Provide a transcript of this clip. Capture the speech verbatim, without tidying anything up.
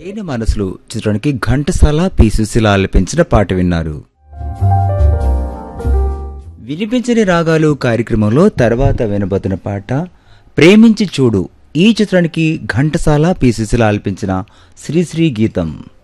లేని మనసులు చిత్రానికి ఘంటసాల పి సుశీల ఆలపించిన పాట విన్నారు. వినిపించని రాగాలు కార్యక్రమంలో తర్వాత వినబోతున్న పాట ప్రేమించి చూడు. ఈ చిత్రానికి ఘంటసాల పి సుశీల ఆలపించిన శ్రీశ్రీ గీతం.